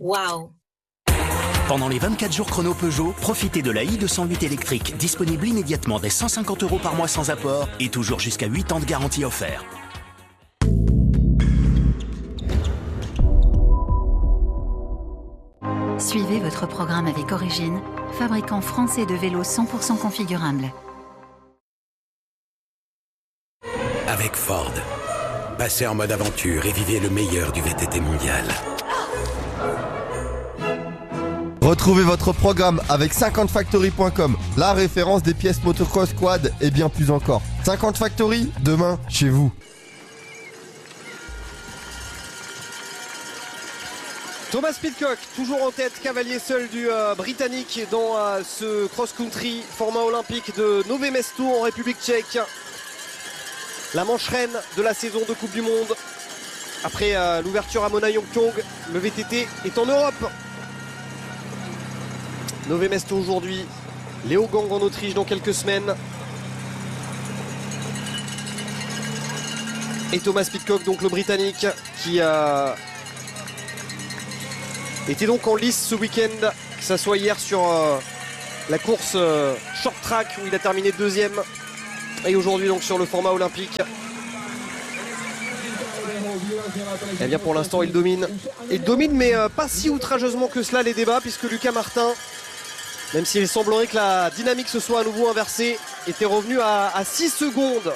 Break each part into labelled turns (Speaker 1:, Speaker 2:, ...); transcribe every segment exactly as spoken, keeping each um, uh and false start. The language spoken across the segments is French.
Speaker 1: Waouh!
Speaker 2: Pendant les vingt-quatre jours chrono Peugeot, profitez de la i deux cent huit électrique, disponible immédiatement dès cent cinquante euros par mois sans apport et toujours jusqu'à huit ans de garantie offerte.
Speaker 3: Suivez votre programme avec Origine, fabricant français de vélos cent pour cent configurables.
Speaker 4: Avec Ford, passez en mode aventure et vivez le meilleur du V T T mondial.
Speaker 5: Retrouvez votre programme avec cinquante factory point com, la référence des pièces motocross quad et bien plus encore. cinquante Factory, demain, chez vous.
Speaker 6: Thomas Pidcock, toujours en tête, cavalier seul du euh, Britannique dans euh, ce cross-country format olympique de Nové Mesto en République tchèque. La manche reine de la saison de Coupe du Monde. Après euh, l'ouverture à Mona-Yongpyong, le V T T est en Europe. Nové Mesto aujourd'hui, Léo Gang en Autriche dans quelques semaines. Et Thomas Pidcock, donc le Britannique, qui euh, était donc en lice ce week-end, que ce soit hier sur euh, la course euh, short track où il a terminé deuxième, et aujourd'hui donc sur le format olympique. Et bien pour l'instant il domine. Il domine mais euh, pas si outrageusement que cela les débats, puisque Lucas Martin, même s'il semblerait que la dynamique se soit à nouveau inversée, était revenu à, à six secondes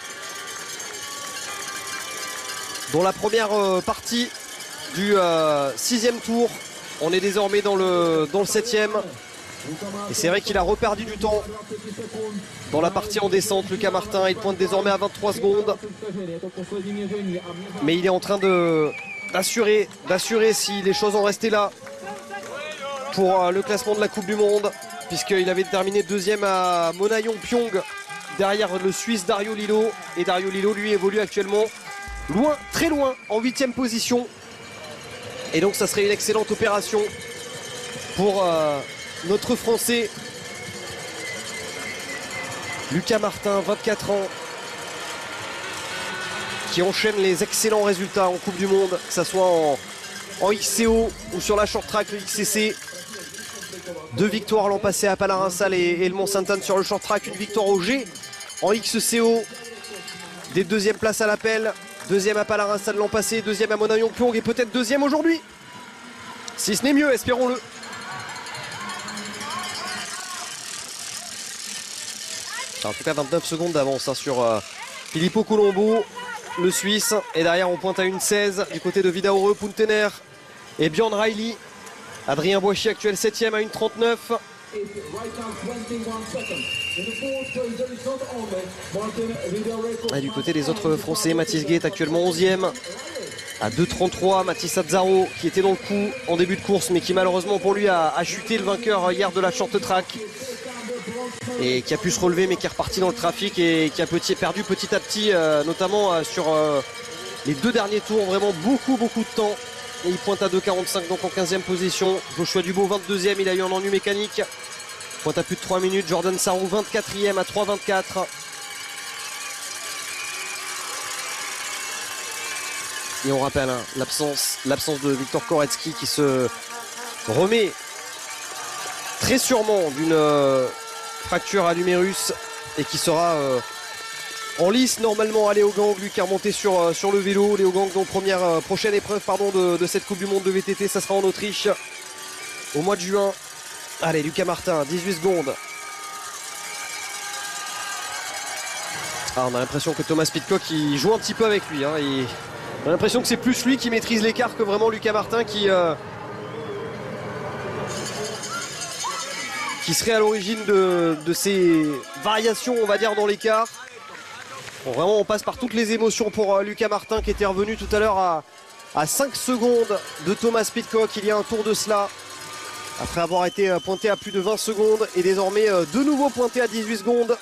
Speaker 6: dans la première euh, partie du euh, sixième tour. On est désormais dans le, dans le septième. Et c'est vrai qu'il a reperdu du temps dans la partie en descente. Lucas Martin, il pointe désormais à vingt-trois secondes. Mais il est en train de, d'assurer, d'assurer si les choses en restaient là pour le classement de la Coupe du Monde, puisqu'il avait terminé deuxième à Mona-Yongpyong derrière le Suisse Dario Lillo. Et Dario Lillo lui évolue actuellement loin, très loin, en huitième position. Et donc ça serait une excellente opération pour euh, notre Français Lucas Martin, vingt-quatre ans, qui enchaîne les excellents résultats en Coupe du Monde, que ce soit en, en X C O ou sur la short track, le X C C. Deux victoires l'an passé à Palarinsal et, et le Mont-Sainte-Anne sur le short track, une victoire au G en X C O, des deuxièmes places à l'appel, deuxième à Palarinsal l'an passé, deuxième à Mona-Yongpyong et peut-être deuxième aujourd'hui. Si ce n'est mieux, espérons-le. En tout cas vingt-neuf secondes d'avance hein, sur euh, Filippo Colombo, le Suisse. Et derrière on pointe à une seize du côté de Vidaureux, Puntener et Björn Riley. Adrien Boischier actuel septième à une trente-neuf. Et du côté des autres Français, Mathis Guet actuellement onzième à deux trente-trois. Mathis Azzaro qui était dans le coup en début de course mais qui malheureusement pour lui a, a chuté, le vainqueur hier de la short track, et qui a pu se relever mais qui est reparti dans le trafic et qui a petit, perdu petit à petit euh, notamment euh, sur euh, les deux derniers tours, vraiment beaucoup beaucoup de temps. Et il pointe à deux quarante-cinq donc en quinzième position. Joshua Dubo vingt-deuxième, il a eu un ennui mécanique. Pointe à plus de trois minutes. Jordan Sarrou vingt-quatrième à trois vingt-quatre. Et on rappelle hein, l'absence, l'absence de Victor Koretsky qui se remet très sûrement d'une euh, fracture à l'humérus et qui sera euh, en lice normalement à Léo Gang, lui qui est remonté sur, euh, sur le vélo. Léo Gang, donc première euh, prochaine épreuve pardon, de, de cette Coupe du Monde de V T T, ça sera en Autriche au mois de juin. Allez, Lucas Martin, dix-huit secondes. Ah, on a l'impression que Thomas Pidcock il joue un petit peu avec lui. Hein, et on a l'impression que c'est plus lui qui maîtrise l'écart que vraiment Lucas Martin qui, euh, qui serait à l'origine de, de ces variations, on va dire, dans l'écart. Bon, vraiment, on passe par toutes les émotions pour euh, Lucas Martin qui était revenu tout à l'heure à, à cinq secondes de Thomas Pidcock. Il y a un tour de cela, après avoir été euh, pointé à plus de vingt secondes et désormais euh, de nouveau pointé à dix-huit secondes.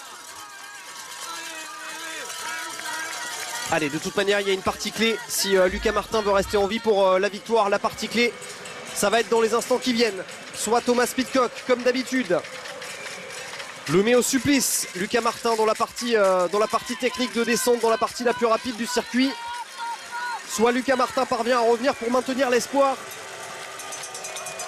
Speaker 6: Allez, de toute manière, il y a une partie clé. Si euh, Lucas Martin veut rester en vie pour euh, la victoire, la partie clé, ça va être dans les instants qui viennent. Soit Thomas Pidcock, comme d'habitude, le met au supplice, Lucas Martin, dans la partie, euh, dans la partie technique de descente, dans la partie la plus rapide du circuit. Soit Lucas Martin parvient à revenir pour maintenir l'espoir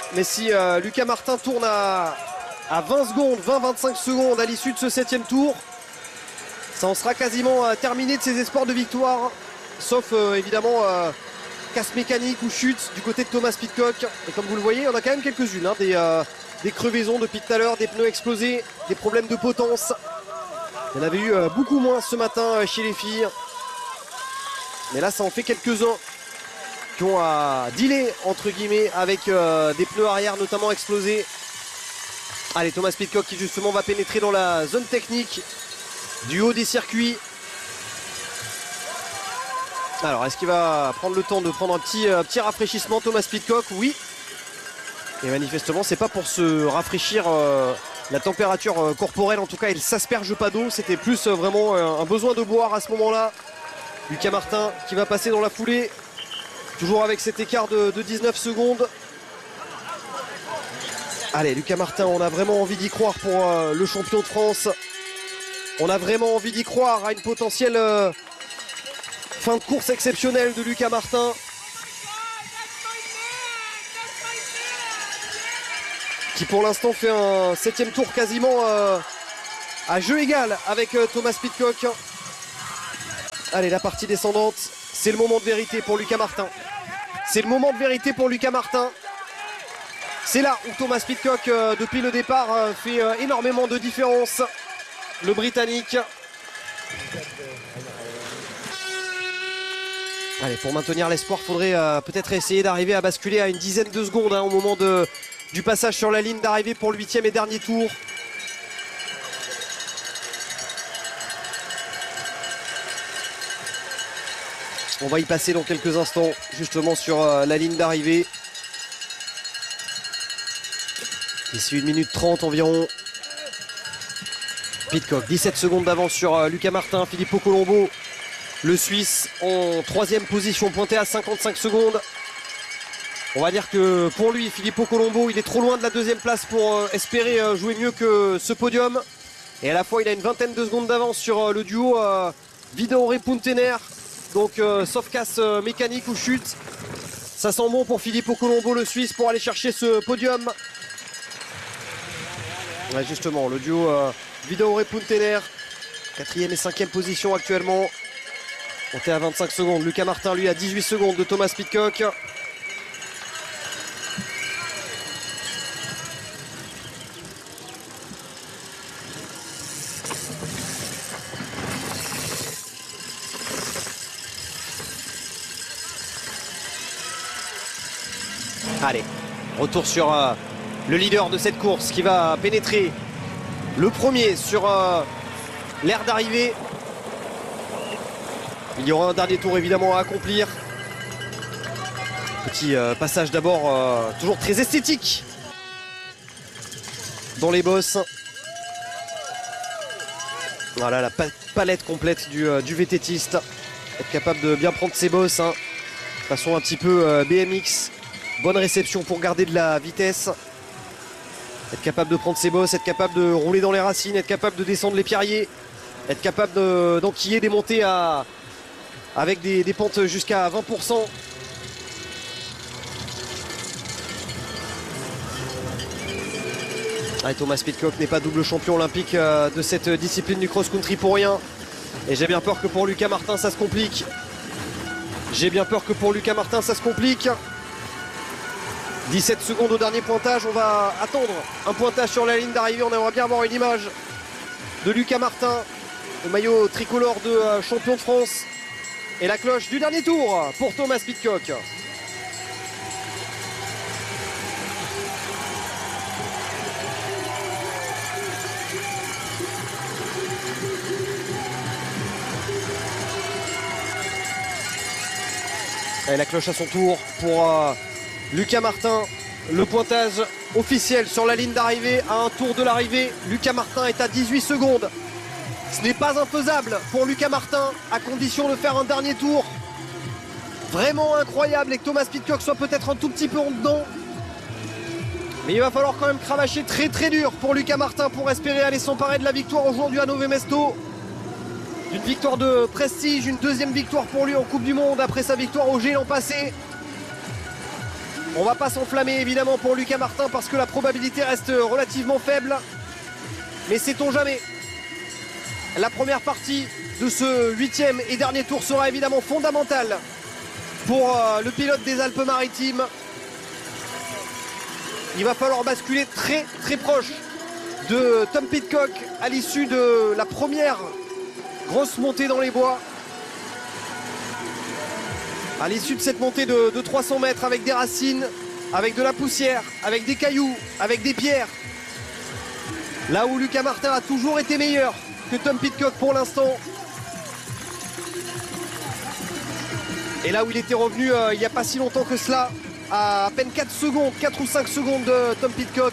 Speaker 6: Mais si euh, Lucas Martin tourne à, à vingt secondes, vingt à vingt-cinq secondes à l'issue de ce septième tour, ça en sera quasiment euh, terminé de ses espoirs de victoire. Sauf euh, évidemment euh, casse mécanique ou chute du côté de Thomas Pidcock. Et comme vous le voyez, on a quand même quelques-unes. Hein, des, euh, des crevaisons depuis tout à l'heure, des pneus explosés, des problèmes de potence. Il y en avait eu euh, beaucoup moins ce matin euh, chez les filles. Mais là, ça en fait quelques-uns qui ont à dealer, entre guillemets, avec euh, des pneus arrière notamment explosés. Allez, Thomas Pidcock qui justement va pénétrer dans la zone technique du haut des circuits. Alors, est-ce qu'il va prendre le temps de prendre un petit, un petit rafraîchissement, Thomas Pidcock? Oui. Et manifestement, c'est pas pour se rafraîchir euh, la température euh, corporelle. En tout cas, il s'asperge pas d'eau. C'était plus euh, vraiment euh, un besoin de boire à ce moment-là. Lucas Martin qui va passer dans la foulée. Toujours avec cet écart de, de dix-neuf secondes. Allez, Lucas Martin, on a vraiment envie d'y croire pour euh, le champion de France. On a vraiment envie d'y croire à une potentielle euh, fin de course exceptionnelle de Lucas Martin. Qui pour l'instant fait un septième tour quasiment euh, à jeu égal avec euh, Thomas Pidcock. Allez, la partie descendante, c'est le moment de vérité pour Lucas Martin. C'est le moment de vérité pour Lucas Martin. C'est là où Thomas Pidcock, euh, depuis le départ, euh, fait euh, énormément de différence. Le Britannique. Allez, pour maintenir l'espoir, il faudrait euh, peut-être essayer d'arriver à basculer à une dizaine de secondes hein, au moment de, du passage sur la ligne d'arrivée pour le huitième et dernier tour. On va y passer dans quelques instants, justement sur euh, la ligne d'arrivée. Ici une minute trente environ. Pidcock, dix-sept secondes d'avance sur euh, Lucas Martin. Filippo Colombo, le Suisse, en troisième position, pointé à cinquante-cinq secondes. On va dire que pour lui, Filippo Colombo, il est trop loin de la deuxième place pour euh, espérer euh, jouer mieux que ce podium. Et à la fois, il a une vingtaine de secondes d'avance sur euh, le duo euh, Vidaurri-Puntener. Donc euh, sauf casse euh, mécanique ou chute. Ça sent bon pour Filippo Colombo, le Suisse, pour aller chercher ce podium. Ouais, justement, le duo euh, Vidaurri-Puntener, quatrième et cinquième position actuellement. On est à vingt-cinq secondes. Lucas Martin, lui, à dix-huit secondes de Thomas Pidcock. Allez, retour sur euh, le leader de cette course qui va pénétrer le premier sur euh, l'aire d'arrivée. Il y aura un dernier tour évidemment à accomplir. Petit euh, passage d'abord euh, toujours très esthétique dans les bosses. Voilà la pa palette complète du, euh, du vététiste. Être capable de bien prendre ses bosses. Hein. Façon un petit peu euh, B M X. Bonne réception pour garder de la vitesse. Être capable de prendre ses bosses, être capable de rouler dans les racines, être capable de descendre les pierriers, être capable d'enquiller de, des montées à, avec des, des pentes jusqu'à vingt pour cent. Allez, Thomas Pidcock n'est pas double champion olympique euh, de cette discipline du cross-country pour rien. Et j'ai bien peur que pour Lucas Martin ça se complique. J'ai bien peur que pour Lucas Martin ça se complique. dix-sept secondes au dernier pointage, on va attendre un pointage sur la ligne d'arrivée. On aimerait bien avoir une image de Lucas Martin, le maillot tricolore de euh, champion de France. Et la cloche du dernier tour pour Thomas Pidcock. Et la cloche à son tour pour euh, Lucas Martin. Le pointage officiel sur la ligne d'arrivée à un tour de l'arrivée. Lucas Martin est à dix-huit secondes. Ce n'est pas infaisable pour Lucas Martin, à condition de faire un dernier tour vraiment incroyable et que Thomas Pidcock soit peut-être un tout petit peu en dedans. Mais il va falloir quand même cravacher très très dur pour Lucas Martin pour espérer aller s'emparer de la victoire aujourd'hui à Nové Mesto. Une victoire de prestige, une deuxième victoire pour lui en Coupe du Monde après sa victoire au G l'an passé. On va pas s'enflammer évidemment pour Lucas Martin parce que la probabilité reste relativement faible. Mais sait-on jamais. La première partie de ce huitième et dernier tour sera évidemment fondamentale pour euh, le pilote des Alpes-Maritimes. Il va falloir basculer très très proche de Tom Pidcock à l'issue de la première grosse montée dans les bois. À l'issue de cette montée de, de trois cents mètres avec des racines, avec de la poussière, avec des cailloux, avec des pierres. Là où Lucas Martin a toujours été meilleur que Tom Pidcock pour l'instant. Et là où il était revenu euh, il n'y a pas si longtemps que cela, à à peine quatre secondes, quatre ou cinq secondes de Tom Pidcock.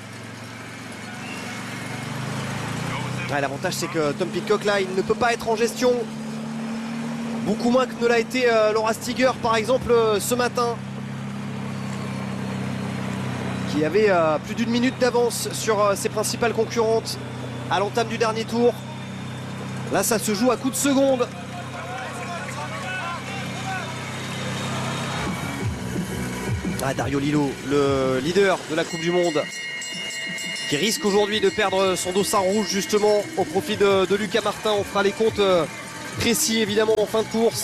Speaker 6: Ouais, l'avantage c'est que Tom Pidcock là, il ne peut pas être en gestion. Beaucoup moins que ne l'a été euh, Laura Stiger par exemple euh, ce matin. Qui avait euh, plus d'une minute d'avance sur euh, ses principales concurrentes à l'entame du dernier tour. Là ça se joue à coups de seconde. Ah, Dario Lillo, le leader de la Coupe du Monde, qui risque aujourd'hui de perdre son dossard rouge justement au profit de, de Lucas Martin. On fera les comptes euh, précis évidemment en fin de course.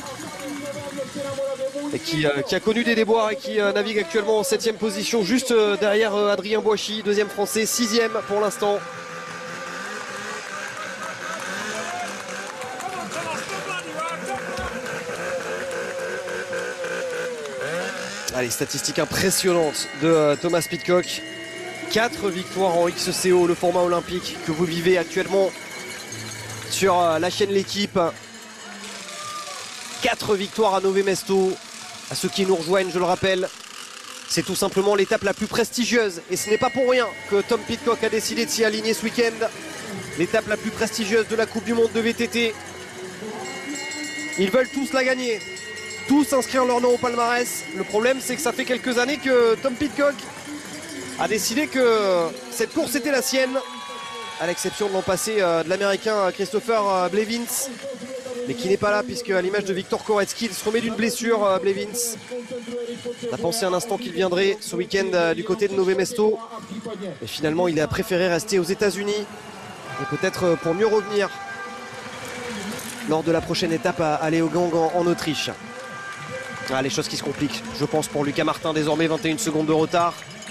Speaker 6: Et qui, euh, qui a connu des déboires et qui euh, navigue actuellement en septième position, juste euh, derrière euh, Adrien Boichy, deuxième français, sixième pour l'instant. Allez, statistiques impressionnantes de euh, Thomas Pidcock. quatre victoires en X C O, le format olympique que vous vivez actuellement sur euh, la chaîne L'équipe. quatre victoires à Nové Mesto. À ceux qui nous rejoignent, je le rappelle, c'est tout simplement l'étape la plus prestigieuse. Et ce n'est pas pour rien que Tom Pidcock a décidé de s'y aligner ce week-end. L'étape la plus prestigieuse de la Coupe du Monde de V T T. Ils veulent tous la gagner. Tous inscrire leur nom au palmarès. Le problème, c'est que ça fait quelques années que Tom Pidcock a décidé que cette course était la sienne, à l'exception de l'an passé euh, de l'américain Christopher euh, Blevins, mais qui n'est pas là puisque à l'image de Victor Koretsky, il se remet d'une blessure. euh, Blevins on a pensé un instant qu'il viendrait ce week-end euh, du côté de Nové Mesto, et finalement il a préféré rester aux États-Unis et peut-être euh, pour mieux revenir lors de la prochaine étape à, à Leogang en, en Autriche. Ah, les choses qui se compliquent, je pense, pour Lucas Martin, désormais vingt et une secondes de retard.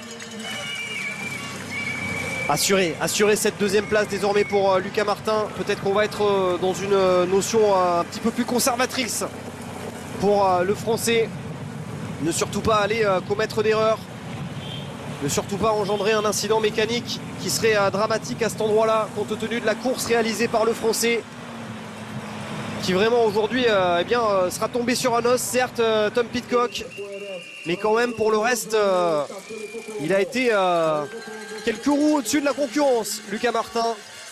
Speaker 6: Assurer, assurer cette deuxième place désormais pour euh, Lucas Martin. Peut-être qu'on va être euh, dans une euh, notion euh, un petit peu plus conservatrice pour euh, le Français. Ne surtout pas aller euh, commettre d'erreurs. Ne surtout pas engendrer un incident mécanique qui serait euh, dramatique à cet endroit-là, compte tenu de la course réalisée par le Français, qui vraiment aujourd'hui euh, eh bien, euh, sera tombé sur un os, certes, euh, Tom Pidcock, mais quand même pour le reste, euh, il a été euh, quelques roues au-dessus de la concurrence, Lucas Martin.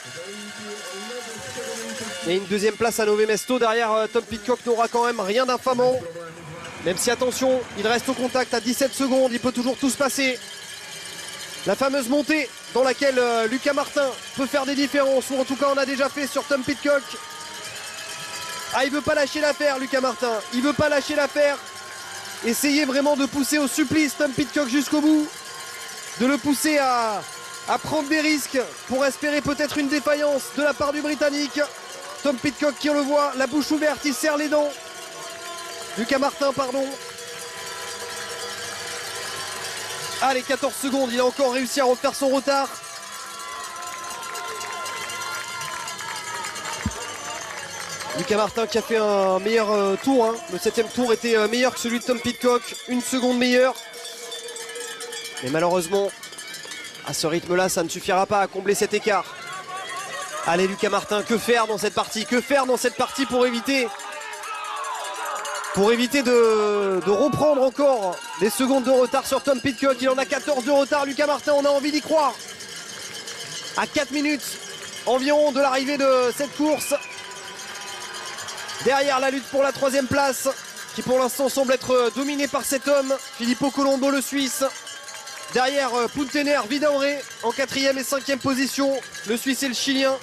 Speaker 6: Et une deuxième place à Nové Mesto derrière euh, Tom Pidcock n'aura quand même rien d'infamant, même si attention, il reste au contact à dix-sept secondes, il peut toujours tout se passer. La fameuse montée dans laquelle euh, Lucas Martin peut faire des différences, ou en tout cas on a déjà fait sur Tom Pidcock. Ah, il veut pas lâcher l'affaire, Lucas Martin. Il veut pas lâcher l'affaire. Essayez vraiment de pousser au supplice Tom Pidcock jusqu'au bout. De le pousser à, à prendre des risques pour espérer peut-être une défaillance de la part du Britannique. Tom Pidcock qui, on le voit, la bouche ouverte, il serre les dents. Lucas Martin, pardon. Allez, quatorze secondes, il a encore réussi à refaire son retard. Lucas Martin qui a fait un meilleur euh, tour, hein. Le septième tour était euh, meilleur que celui de Tom Pidcock, une seconde meilleure. Mais malheureusement, à ce rythme-là, ça ne suffira pas à combler cet écart. Allez Lucas Martin, que faire dans cette partie? Que faire dans cette partie pour éviter Pour éviter de, de reprendre encore des secondes de retard sur Tom Pidcock? Il en a quatorze de retard, Lucas Martin, on a envie d'y croire. À quatre minutes environ de l'arrivée de cette course. Derrière la lutte pour la troisième place, qui pour l'instant semble être dominée par cet homme, Filippo Colombo, le Suisse. Derrière Puntener, Vidauré en quatrième et cinquième position, le Suisse et le Chilien.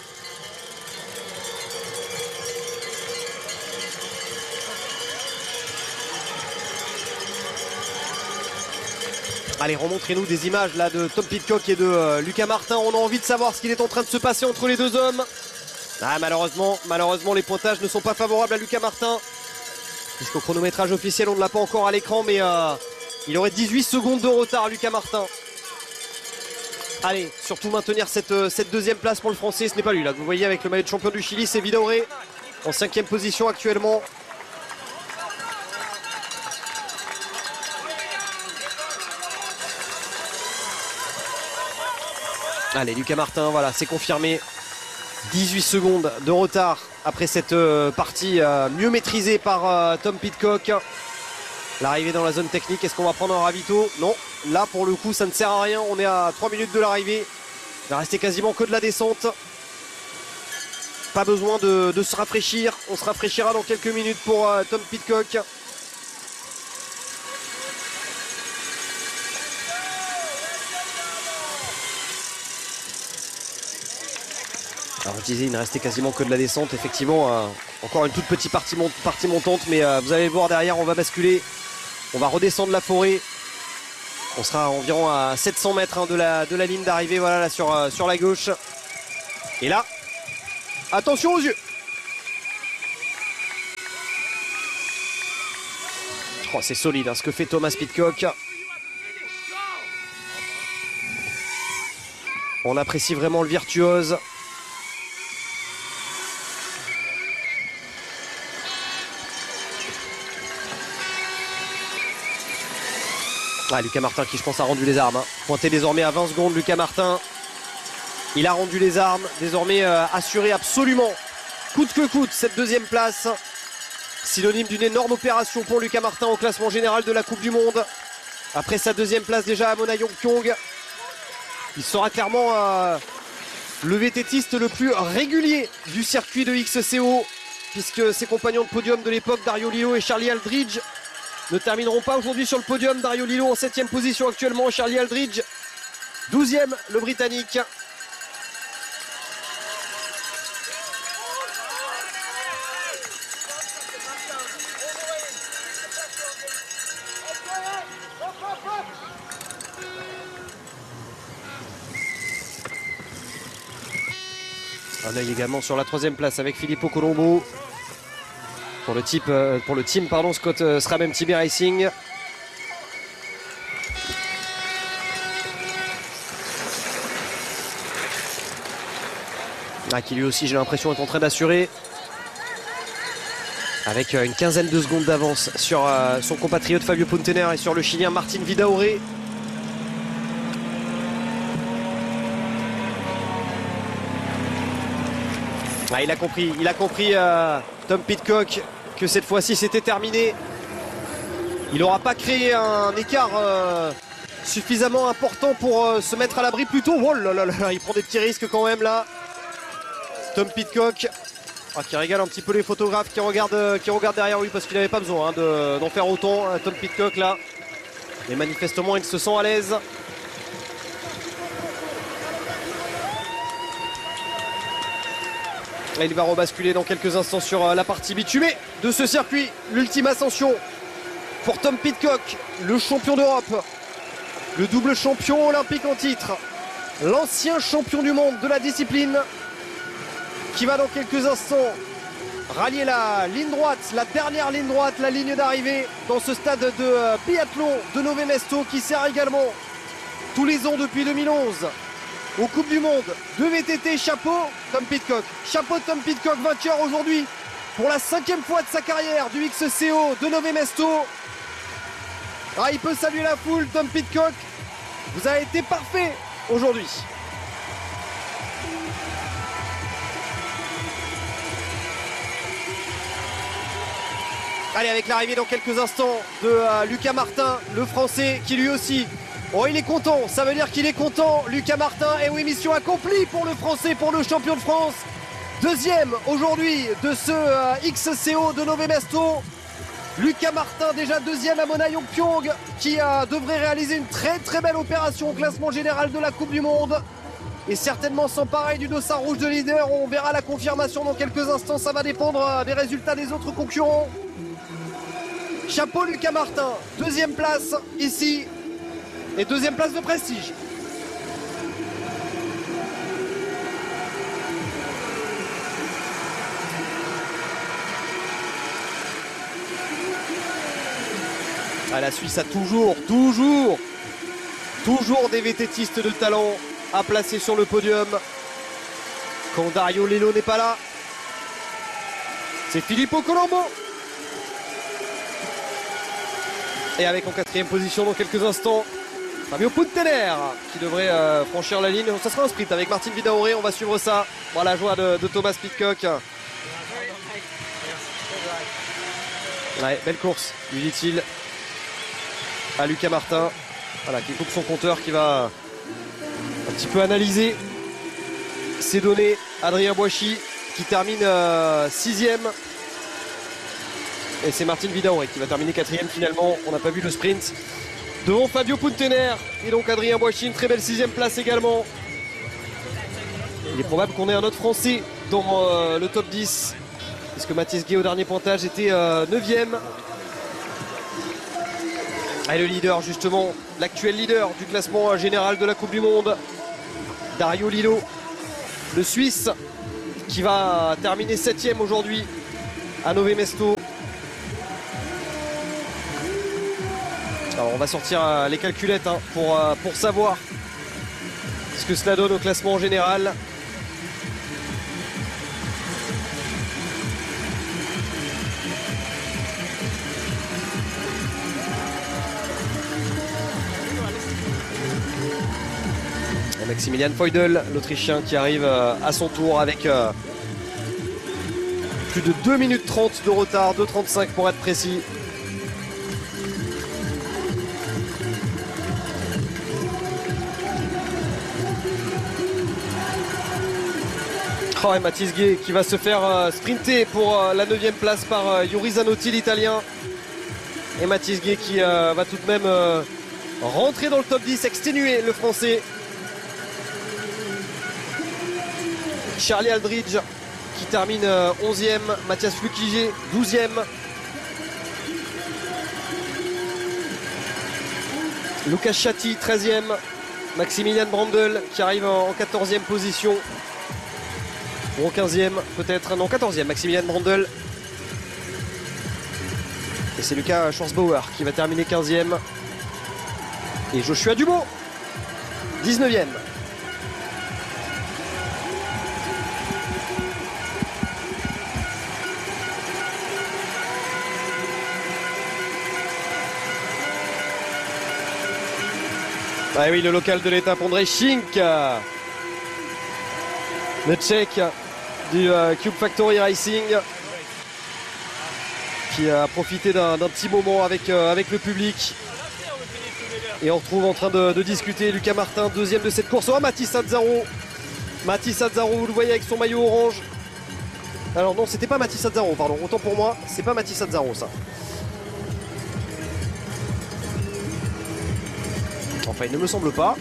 Speaker 6: Allez, remontrez-nous des images là de Tom Pidcock et de euh, Lucas Martin. On a envie de savoir ce qu'il est en train de se passer entre les deux hommes. Ah, malheureusement, malheureusement, les pointages ne sont pas favorables à Lucas Martin. Puisqu'au chronométrage officiel, on ne l'a pas encore à l'écran, mais euh, il aurait dix-huit secondes de retard, Lucas Martin. Allez, surtout maintenir cette, euh, cette deuxième place pour le Français. Ce n'est pas lui là que vous voyez avec le maillot de champion du Chili, c'est Vidauré en cinquième position actuellement. Allez, Lucas Martin, voilà, c'est confirmé. dix-huit secondes de retard après cette euh, partie euh, mieux maîtrisée par euh, Tom Pidcock. L'arrivée dans la zone technique, est-ce qu'on va prendre un ravito? Non, là pour le coup ça ne sert à rien, on est à trois minutes de l'arrivée. Il va rester quasiment que de la descente. Pas besoin de, de se rafraîchir, on se rafraîchira dans quelques minutes pour euh, Tom Pidcock. Alors je disais, il ne restait quasiment que de la descente, effectivement, euh, encore une toute petite partie, mont partie montante, mais euh, vous allez le voir derrière, on va basculer, on va redescendre la forêt, on sera environ à sept cents mètres hein, de, la, de la ligne d'arrivée, voilà, là sur, euh, sur la gauche, et là, attention aux yeux. Oh, c'est solide hein, ce que fait Thomas Pidcock. On apprécie vraiment le virtuose. Ah, Lucas Martin qui je pense a rendu les armes. Hein. Pointé désormais à vingt secondes, Lucas Martin. Il a rendu les armes. Désormais euh, assuré absolument, coûte que coûte, cette deuxième place. Synonyme d'une énorme opération pour Lucas Martin au classement général de la Coupe du Monde. Après sa deuxième place déjà à Mona-Yongpyong. Il sera clairement euh, le vététiste le plus régulier du circuit de X C O. Puisque ses compagnons de podium de l'époque, Dario Lillo et Charlie Aldridge, ne termineront pas aujourd'hui sur le podium. Dario Lillo en septième position actuellement, Charlie Aldridge douzième, le Britannique. Un œil également sur la troisième place avec Filippo Colombo. Pour le, type, euh, pour le team pardon, Scott euh, SRAM M T B Racing. Ah, qui lui aussi j'ai l'impression est en train d'assurer. Avec euh, une quinzaine de secondes d'avance sur euh, son compatriote Fabio Puntener et sur le Chilien Martin Vidauré. Ah, il a compris, il a compris euh, Tom Pidcock que cette fois-ci c'était terminé. Il n'aura pas créé un écart euh, suffisamment important pour euh, se mettre à l'abri plus tôt. Oh là là là, il prend des petits risques quand même là. Tom Pidcock ah, qui régale un petit peu les photographes qui regardent, euh, qui regardent derrière lui parce qu'il n'avait pas besoin hein, de, d'en faire autant. Hein, Tom Pidcock là. Et manifestement il se sent à l'aise. Et il va rebasculer dans quelques instants sur la partie bitumée de ce circuit. L'ultime ascension pour Tom Pidcock, le champion d'Europe, le double champion olympique en titre, l'ancien champion du monde de la discipline, qui va dans quelques instants rallier la ligne droite, la dernière ligne droite, la ligne d'arrivée dans ce stade de biathlon de Nové Mesto qui sert également tous les ans depuis deux mille onze aux Coupes du Monde de V T T. Chapeau Tom Pidcock, chapeau Tom Pidcock, vainqueur aujourd'hui pour la cinquième fois de sa carrière du X C O de Nové Mesto. Ah, il peut saluer la foule. Tom Pidcock, vous avez été parfait aujourd'hui. Allez, avec l'arrivée dans quelques instants de euh, Lucas Martin, le Français, qui lui aussi, oh, il est content, ça veut dire qu'il est content, Lucas Martin. Et oui, mission accomplie pour le Français, pour le champion de France. Deuxième aujourd'hui de ce euh, X C O de Nové Mesto. Lucas Martin, déjà deuxième à Mona-Yongpyong, qui euh, devrait réaliser une très très belle opération au classement général de la Coupe du Monde. Et certainement s'emparer du dossard rouge de leader. On verra la confirmation dans quelques instants, ça va dépendre euh, des résultats des autres concurrents. Chapeau Lucas Martin, deuxième place ici et deuxième place de prestige. Ah, la Suisse a toujours, toujours, toujours des vététistes de talent à placer sur le podium. Quand Dario Lello n'est pas là, c'est Filippo Colombo. Et avec en quatrième position dans quelques instants, Fabio Puntener qui devrait euh, franchir la ligne. Ça sera un sprint avec Martin Vidauré, on va suivre ça. Voilà la joie de, de Thomas Pidcock. Ouais, belle course, lui dit-il à Lucas Martin. Voilà, qui coupe son compteur, qui va un petit peu analyser ses données. Adrien Boissy qui termine euh, sixième. Et c'est Martin Vidauré qui va terminer quatrième finalement. On n'a pas vu le sprint. Devant Fabio Puntener et donc Adrien Boissy, une très belle sixième place également. Il est probable qu'on ait un autre Français dans euh, le top dix. Puisque Mathis Gué au dernier pointage était euh, neuvième. Et le leader justement, l'actuel leader du classement général de la Coupe du Monde, Dario Lello, le Suisse, qui va terminer septième aujourd'hui à Nové Mesto. Alors on va sortir les calculettes hein, pour, pour savoir ce que cela donne au classement général. Maximilian Feudel, l'Autrichien qui arrive à son tour avec plus de deux minutes trente de retard, deux trente-cinq pour être précis. Oh, et Mathis Gué qui va se faire sprinter pour la neuvième place par Yuri Zanotti, l'Italien. Et Mathis Gué qui va tout de même rentrer dans le top dix, exténuer le Français. Charlie Aldridge qui termine onzième, Mathias Flukiger douzième. Lucas Chatti treizième, Maximilian Brandl qui arrive en quatorzième position. Ou en quinzième peut-être, non quatorzième Maximilian Brandl. Et c'est Lucas Schwarzbauer qui va terminer quinzième. Et Joshua Dubot dix-neuvième. Ah oui, le local de l'étape, Ondrej Šink, le Tchèque du uh, Cube Factory Racing, qui a profité d'un petit moment avec, euh, avec le public. Et on retrouve en train de, de discuter Lucas Martin, deuxième de cette course. Oh, Mathis Azzaro, Mathis Azzaro, vous le voyez avec son maillot orange. Alors non, c'était pas Mathis Azzaro, pardon, autant pour moi, c'est pas Mathis Azzaro ça. Enfin, il ne me semble pas.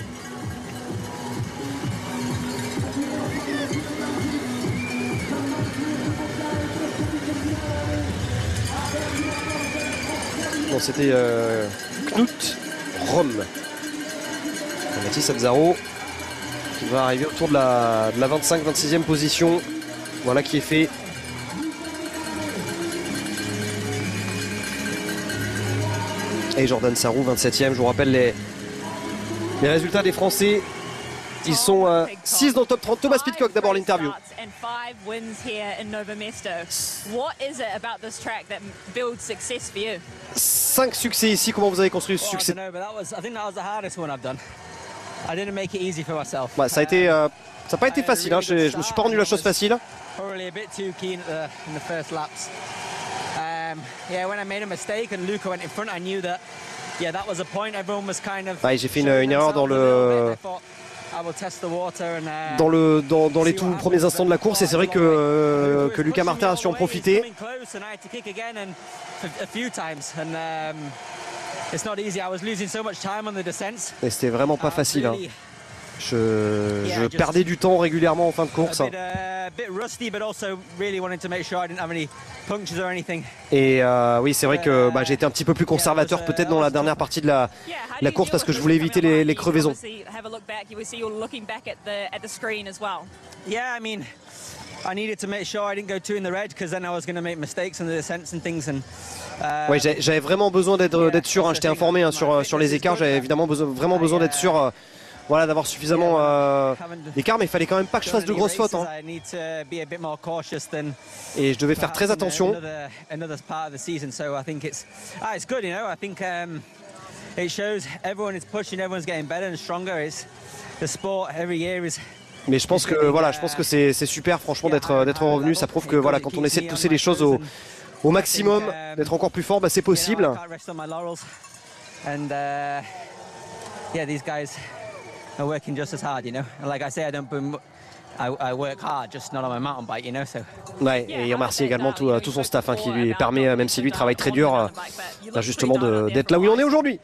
Speaker 6: Non, c'était euh, Knut Rom. Mathis Azzaro qui va arriver autour de la, de la vingt-cinq vingt-sixième position. Voilà qui est fait. Et Jordan Sarrou, vingt-septième. Je vous rappelle les... Les résultats des Français, ils sont euh, six dans le top trente. Thomas Pidcock, d'abord l'interview. cinq succès ici, comment vous avez construit ce succès? Bah, ça a été, euh, ça n'a pas été facile, hein. Je ne me suis pas rendu la chose facile. Ouais, j'ai fait une, une erreur dans le dans le dans, dans les tout premiers instants de la course et c'est vrai que euh, que Lucas Martin a su en profiter. Et c'était vraiment pas facile, hein. Je, je perdais du temps régulièrement en fin de course. Et euh, oui, c'est vrai que bah, j'ai été un petit peu plus conservateur peut-être dans la dernière partie de la, la course parce que je voulais éviter les, les crevaisons. Ouais, j'avais vraiment besoin d'être d'être sûr, hein. J'étais informé hein, sur, sur les écarts, j'avais évidemment besoin, vraiment besoin d'être sûr euh, voilà, d'avoir suffisamment euh, d'écart, mais il fallait quand même pas que je fasse de grosses fautes. Hein. Et je devais faire très attention. Mais je pense que voilà, je pense que c'est super franchement d'être d'être revenu. Ça prouve que voilà, quand on essaie de pousser les choses au, au maximum, d'être encore plus fort, bah, c'est possible. Are working just as hard, you know. And like I say, I don't boom, I, I work hard, just not on my mountain bike, you know. So. Ouais, et il remercie également tout, tout son staff hein, qui lui permet, même si lui travaille très dur, euh, justement d'être là où on est aujourd'hui.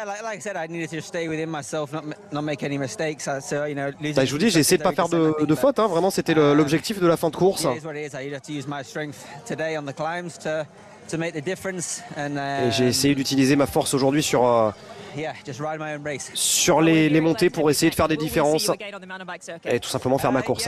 Speaker 6: Bah, je vous dis, j'ai essayé de pas faire de, de faute, hein. Vraiment, c'était l'objectif de la fin de course. Et j'ai essayé d'utiliser ma force aujourd'hui sur. Euh, sur les, les montées pour essayer de faire des différences et tout simplement faire ma course.